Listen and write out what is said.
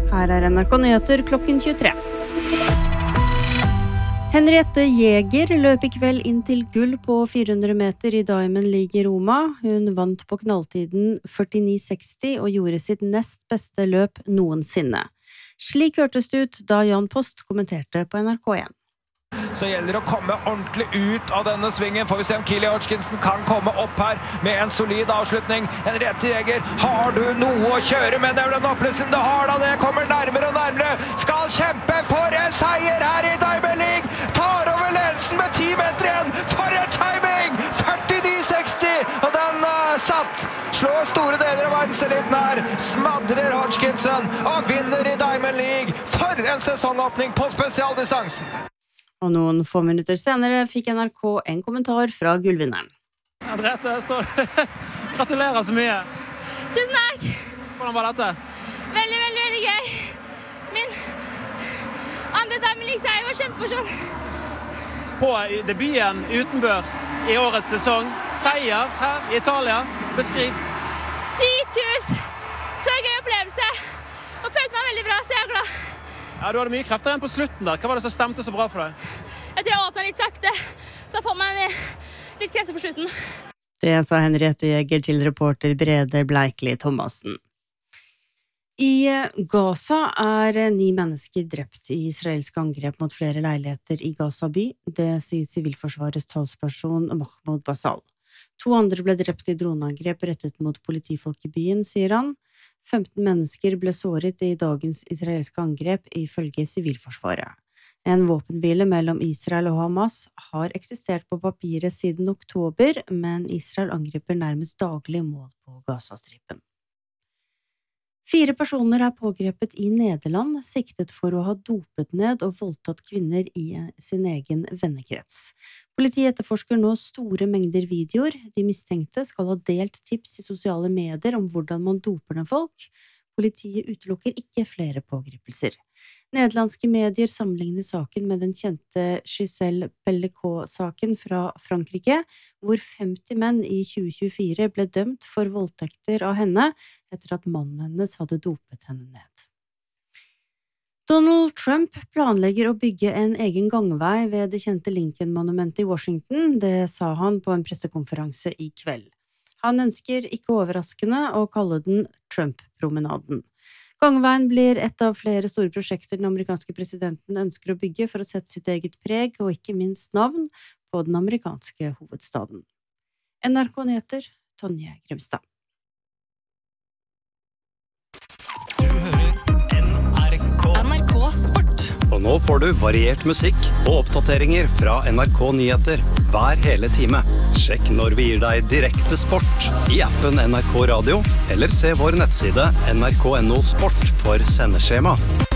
Her NRK Nyheter klokken 23. Henriette Jäger løp I kveld inn til gull på 400 meter I Diamond League I Roma. Hun vant på knalltiden 49,60 og gjorde sitt nest beste løp noensinne. Slik hørtes det ut da Jan Post kommenterte på NRK1. Så gjelder det å komme ordentlig ut av denne svingen. Får vi se om Keely Hodgkinson kan komme opp her med en solid avslutning. Henriette Jäger, har du noe å kjøre med den opplevelsen? Det har da det, kommer nærmere og nærmere. Skal kjempe for en seier her I Diamond League. Tar over ledelsen med 10 meter igjen. For en timing! 49,60! Og den satt. Slår store deler av verdenseliten her. Smadrer Hodgkinson og vinner I Diamond League. For en sesongåpning på spesialdistansen. Og noen få minutter senere fikk NRK en kommentar fra gullvinneren. Henriette, gratulerer så mye. Tusen takk. Hvordan var dette? Veldig gøy. Min andre Diamond League-seier var kjempemorsom. På debuten utenbørs I årets sesong. Seier her I Italia. Beskriv. Sykt kult. Så gøy opplevelse. Og følte meg veldig bra, så jeg glad. Ja, du hadde mye krefter igjen på slutten der. Hva var det som stemte så bra for deg? Jeg tror jeg åpnet litt sakte, så jeg får meg litt krefter på slutten. Det sa Henriette Jäger til reporter Brede Bleikli Thomassen. I Gaza 9 mennesker drept I israelske angrep mot flere leiligheter I Gaza by. Det sier Sivilforsvarets talsperson Mahmoud Basal. 2 andre ble drept I droneangrep rettet mot politifolk I byen, sier han. 15 mennesker ble såret I dagens israelske angrep ifølge Sivilforsvaret. En våpenhvile mellom Israel og Hamas har eksistert på papiret siden oktober, men Israel angriper nærmest daglig mål på Gazastripen. 4 personer pågrepet I Nederland, siktet for å ha dopet ned og voldtatt kvinner I sin egen vennekrets. Politiet etterforsker nå store mengder videoer. De mistenkte skal ha delt tips I sosiale medier om hvordan man doper ned folk. Politiet utelukker ikke flere pågripelser. Nederlandske medier sammenligner saken med den kjente Giselle Pellicot-saken fra Frankrike, hvor 50 menn I 2024 ble dømt for voldtekter av henne etter at mannen hennes hadde dopet henne ned. Donald Trump planlegger å bygge en egen gangvei ved det kjente Lincoln-monumentet I Washington. Det sa han på en pressekonferanse I kveld. Han ønsker ikke overraskende å kalle den Trump-promenaden. Gangveien blir et av flere store prosjekter den amerikanske presidenten ønsker å bygge for å sette sitt eget preg og ikke minst navn på den amerikanske hovedstaden. NRK Nyheter, Tonje Grimstad. Du hører NRK Sport. Og nå får du variert musikk og oppdateringer fra NRK Nyheter hver hele time. Sjekk når vi gir deg direkte sport I appen NRK Radio, eller se vår nettside nrk.no sport for sendeskjema.